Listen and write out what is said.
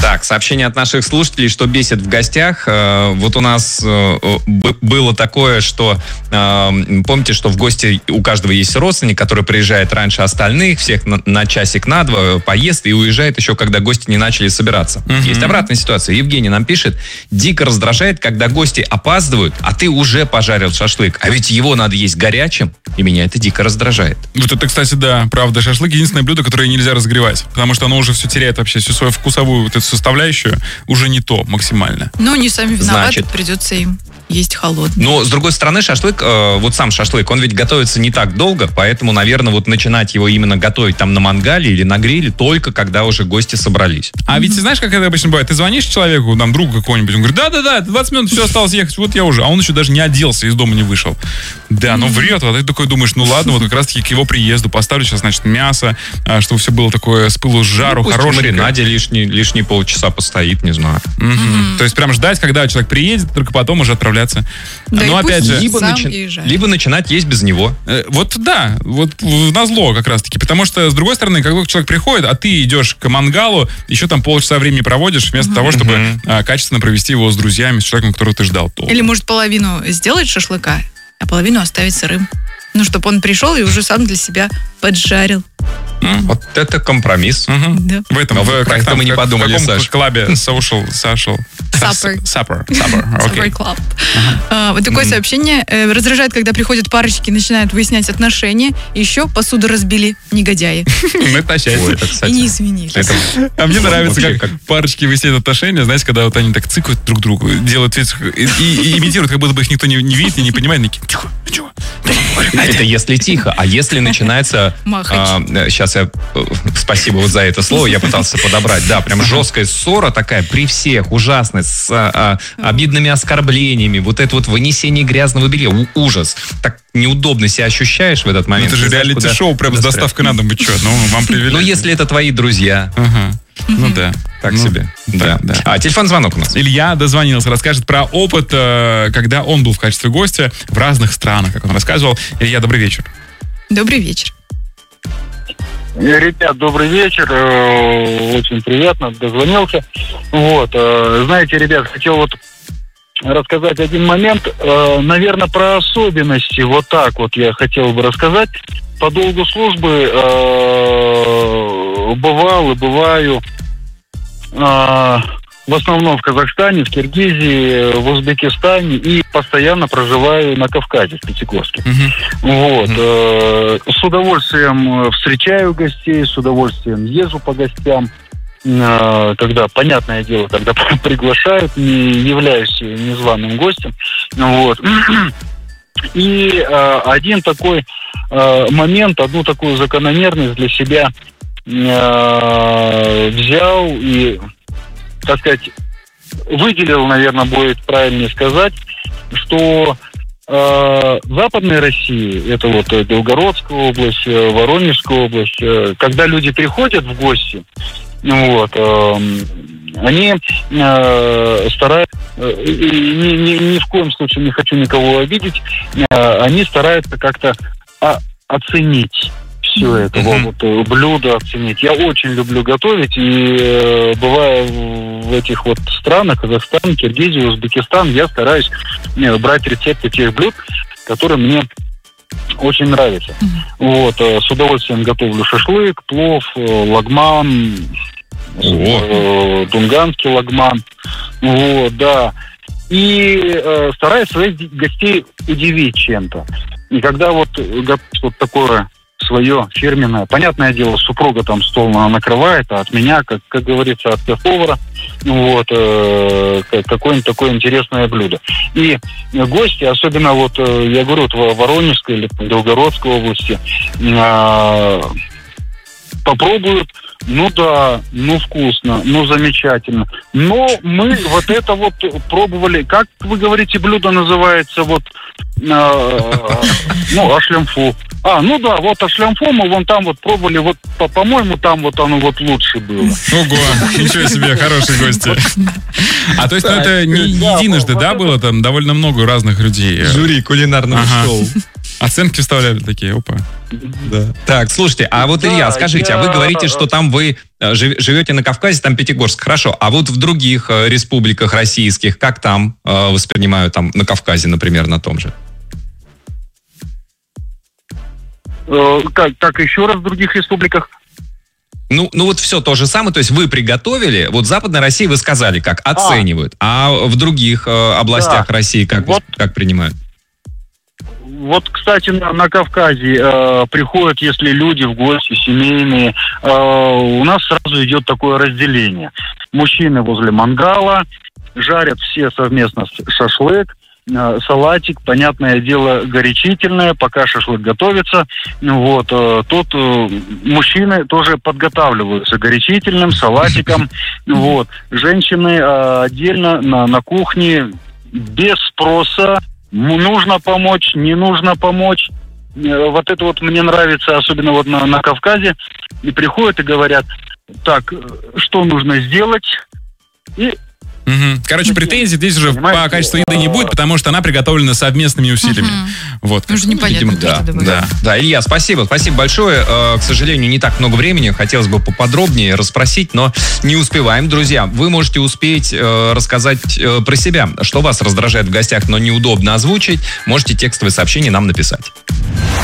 Так, сообщение от наших слушателей, что бесит в гостях. Вот у нас было такое, что помните, что в гости у каждого есть родственник, который приезжает раньше остальных, всех на часик, на два, поест и уезжает еще, когда гости не начали собираться. Есть обратная ситуация. Евгений нам пишет: дико раздражает, когда гости опаздывают, а ты уже пожарил шашлык. А ведь его надо есть горячим, и меня это дико раздражает. Вот это, кстати, да, правда. Шашлык — единственное блюдо, которое нельзя разогревать, потому что оно уже все теряет вообще всю свою вкусовую вот эту составляющую, уже не то максимально. Ну, не сами виноваты, придется им есть холодный. Но, с другой стороны, шашлык, вот сам шашлык, он ведь готовится не так долго, поэтому, наверное, вот начинать его именно готовить там на мангале или на гриле только когда уже гости собрались. А ведь ты знаешь, как это обычно бывает? Ты звонишь человеку, там, другу какому-нибудь, он говорит: да-да-да, 20 минут, все, осталось ехать, вот я уже. А он еще даже не оделся, из дома не вышел. Да, ну врет, а ты такой думаешь, ну ладно, вот как раз-таки к его приезду поставлю сейчас, значит, мясо, чтобы все было такое с пылу с жару, хорошее. В маринаде лишние полчаса постоит, не знаю. То есть прям ждать, когда человек приедет, только потом уже отправляться. Да, но опять же, либо начинать есть без него. Вот да, вот назло как раз-таки. Потому что, с другой стороны, когда человек приходит, а ты идешь к мангалу, еще там полчаса времени проводишь, вместо того, чтобы качественно провести его с друзьями, с человеком, которого ты ждал. Или, может, половину сделать шашлыка, а половину оставить сырым. Ну, чтобы он пришел и уже сам для себя поджарил. Вот это компромисс. Да. В этом, про это мы не подумали, Саш. В клабе Social Supper Club. Вот такое сообщение. Раздражает, когда приходят парочки и начинают выяснять отношения. Еще посуду разбили негодяи. И не извинились. А мне нравится, как парочки выясняют отношения. Знаете, когда вот они так цыкают друг другу, делают вид и имитируют, как будто бы их никто не видит и не понимает. Тихо. Это если тихо. А если начинается... Сейчас я... Спасибо вот за это слово. Я пытался подобрать. Да, прям жесткая ссора такая при всех. Ужасная. С обидными оскорблениями. Вот это вот вынесение грязного белья. Ужас. Так неудобно себя ощущаешь в этот момент. Это же реалити-шоу прям с доставкой на дом. Вы что? Ну, вам привели. Ну, если это твои друзья. Ну да. Так себе. Да. А телефон звонок у нас. Илья дозвонился, расскажет про опыт, когда он был в качестве гостя в разных странах, как он рассказывал. Илья, добрый вечер. Добрый вечер. Ребят, добрый вечер. Очень приятно, дозвонился. Вот. Знаете, ребят, хотел вот рассказать один момент. Наверное, про особенности. Вот так вот я хотел бы рассказать. По долгу службы бывал и бываю в основном в Казахстане, в Киргизии, в Узбекистане и постоянно проживаю на Кавказе, в Пятигорске. Вот. С удовольствием встречаю гостей, с удовольствием езжу по гостям. Когда, понятное дело, когда приглашают, не являюсь незваным гостем. Вот. И один такой момент, одну такую закономерность для себя взял и, так сказать, выделил, наверное, будет правильнее сказать, что в Западной России, это вот Белгородская область, Воронежская область, когда люди приходят в гости, вот, они стараются, ни в коем случае не хочу никого обидеть, они стараются как-то оценить все это, вот блюдо оценить. Я очень люблю готовить, и бывая в этих вот странах, Казахстан, Киргизия, Узбекистан, я стараюсь брать рецепты тех блюд, которые мне очень нравятся. Вот, с удовольствием готовлю шашлык, плов, лагман, дунганский лагман. Вот, да. И стараюсь своих гостей удивить чем-то. И когда вот что-то такое свое фирменное, понятное дело, супруга там стол накрывает, а от меня, как говорится, от повара, вот, какое-нибудь такое интересное блюдо. И гости, особенно вот, я говорю, вот в Воронежской или Белгородской области, попробуют, ну да, ну вкусно, ну замечательно. Но мы вот это вот пробовали, как вы говорите, блюдо называется, вот, ну, ашлямфу. Ну да, вот ашлямфу мы вон там вот пробовали, вот, по-моему, там вот оно вот лучше было. Ого, ничего себе, хорошие гости. А то есть, ну, это не единожды, да, было там довольно много разных людей? Жюри кулинарного шоу. Оценки вставляли такие, опа. Да. Так, слушайте, а вот, Илья, скажите, а вы говорите, что там вы живете на Кавказе, там Пятигорск, хорошо. А вот в других республиках российских, как там воспринимают, там на Кавказе, например, на том же? Как еще раз в других республиках? Ну вот все то же самое, то есть вы приготовили, вот в Западной России вы сказали, как оценивают, а в других областях России как принимают? Вот, кстати, на Кавказе приходят, если люди в гости семейные, у нас сразу идет такое разделение. Мужчины возле мангала, жарят все совместно шашлык, салатик, понятное дело, горячительное, пока шашлык готовится. Вот, тут мужчины тоже подготавливаются горячительным, салатиком. Вот, женщины отдельно на кухне, без спроса. Нужно помочь, не нужно помочь. Вот это вот мне нравится, особенно вот на Кавказе. И приходят и говорят, так, что нужно сделать? И короче, претензий здесь уже по качеству еды не будет, потому что она приготовлена совместными усилиями. Вот. Уже непонятно, да, Илья, спасибо большое. К сожалению, не так много времени. Хотелось бы поподробнее расспросить, но не успеваем. Друзья, вы можете успеть рассказать про себя, что вас раздражает в гостях, но неудобно озвучить. Можете текстовые сообщения нам написать.